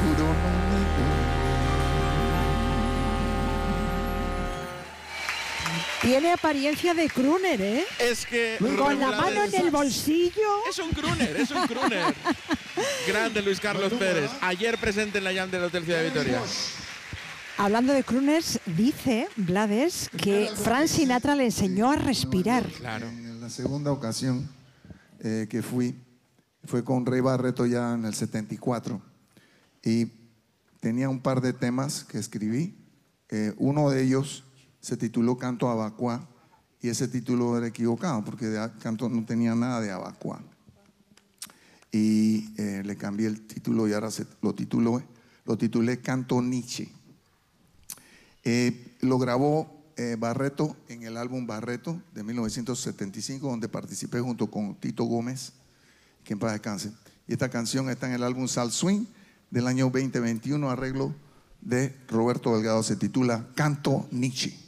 Tiene apariencia de crooner, ¿eh? Es que... Con la mano en el bolsillo. Es un crooner, es un crooner. Grande Luis Carlos Pérez. Ayer presente en la jam del Hotel Ciudad de Vitoria. Hablando de crooners, dice Blades que Frank Sinatra le enseñó a respirar. Claro. En la segunda ocasión que fue con Rey Barreto ya en el 74. Y tenía un par de temas que escribí. Uno de ellos se tituló Canto a Abacuá, y ese título era equivocado porque canto no tenía nada de Abacuá. Y le cambié el título y ahora lo titulé Canto Nietzsche. Lo grabó Barreto en el álbum Barreto de 1975, donde participé junto con Tito Gómez, que en paz descanse. Y esta canción está en el álbum Sal Swing del año 2021, arreglo de Roberto Delgado, se titula Canto Nietzsche.